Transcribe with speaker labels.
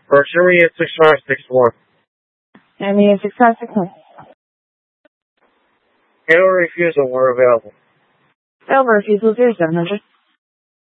Speaker 1: Berkshire at 6564.
Speaker 2: Enemy at 6561.
Speaker 1: Hail or refusal were available.
Speaker 2: Fail refusal 0700.